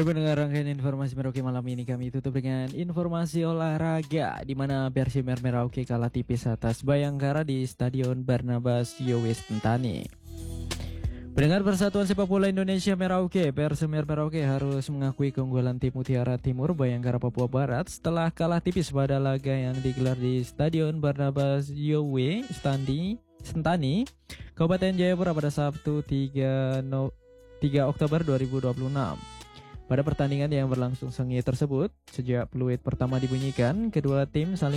Baik pendengar, rangkaian informasi Merauke malam ini kami tutup dengan informasi olahraga di mana Persib Merauke kalah tipis atas Bayangkara di Stadion Barnabas Yowes Tentani. Pendengar, Persatuan Sepak Bola Indonesia Merauke, Persib Merauke harus mengakui keunggulan tim Mutiara Timur Bayangkara Papua Barat setelah kalah tipis pada laga yang digelar di Stadion Barnabas Yowes Tentani, Kabupaten Jayapura pada Sabtu 3 Oktober 2026. Pada pertandingan yang berlangsung sengit tersebut, sejak peluit pertama dibunyikan, kedua tim saling